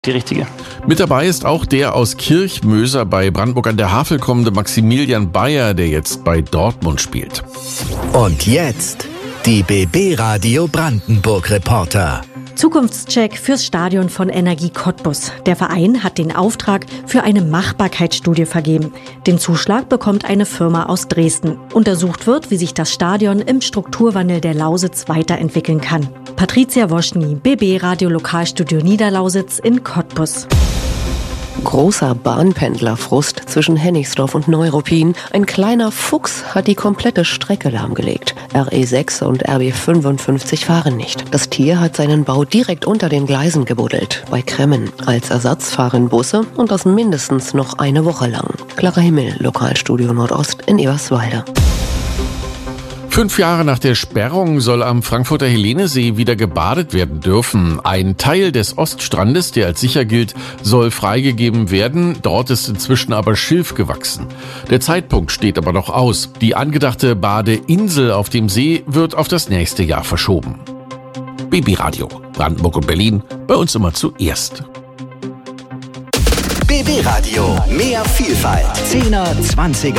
die richtige. Mit dabei ist auch der aus Kirchmöser bei Brandenburg an der Havel kommende Maximilian Bayer, der jetzt bei Dortmund spielt. Und jetzt die BB Radio Brandenburg Reporter. Zukunftscheck fürs Stadion von Energie Cottbus. Der Verein hat den Auftrag für eine Machbarkeitsstudie vergeben. Den Zuschlag bekommt eine Firma aus Dresden. Untersucht wird, wie sich das Stadion im Strukturwandel der Lausitz weiterentwickeln kann. Patricia Woschny, BB Radio Lokalstudio Niederlausitz in Cottbus. Großer Bahnpendlerfrust zwischen Hennigsdorf und Neuruppin. Ein kleiner Fuchs hat die komplette Strecke lahmgelegt. RE6 und RB 55 fahren nicht. Das Tier hat seinen Bau direkt unter den Gleisen gebuddelt. Bei Kremmen. Als Ersatz fahren Busse und das mindestens noch eine Woche lang. Clara Himmel, Lokalstudio Nordost in Eberswalde. 5 Jahre nach der Sperrung soll am Frankfurter Helenesee wieder gebadet werden dürfen. Ein Teil des Oststrandes, der als sicher gilt, soll freigegeben werden. Dort ist inzwischen aber Schilf gewachsen. Der Zeitpunkt steht aber noch aus. Die angedachte Badeinsel auf dem See wird auf das nächste Jahr verschoben. BB Radio, Brandenburg und Berlin, bei uns immer zuerst. BB Radio, mehr Vielfalt. 10er, 20er,